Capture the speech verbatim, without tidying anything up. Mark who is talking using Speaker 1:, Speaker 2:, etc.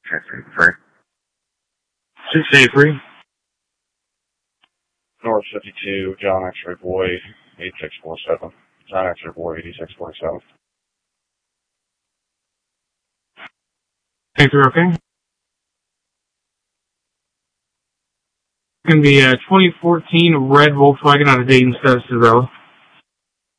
Speaker 1: Free.
Speaker 2: six eight three.
Speaker 1: North fifty-two, John X-Ray Boyd, eighty-six forty-seven. John X-Ray Boyd, eighty-six forty-seven.
Speaker 2: Thank you, okay. It's going to be a twenty fourteen red Volkswagen out of Dayton, Status Isabella.